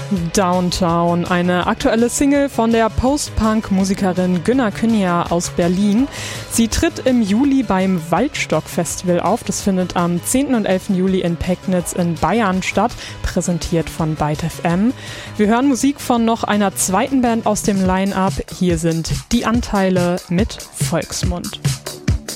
Downtown, eine aktuelle Single von der Post-Punk-Musikerin Günner Künja aus Berlin. Sie tritt im Juli beim Waldstock-Festival auf. Das findet am 10. und 11. Juli in Pegnitz in Bayern statt, präsentiert von Byte FM. Wir hören Musik von noch einer zweiten Band aus dem Line-Up. Hier sind Die Anteile mit Volksmund.